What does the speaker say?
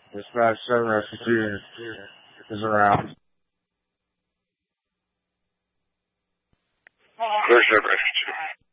Dispatch 7 refugee is around. Where's that refugee?